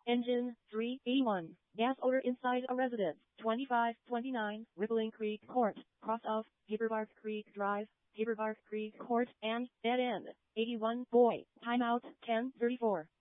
Engine 381. Gas odor inside a residence. 2529 Rippling Creek Court. Cross of Gibberbark Creek Drive, Gibberbark Creek Court, and dead end. 81 boy. Timeout 10:34.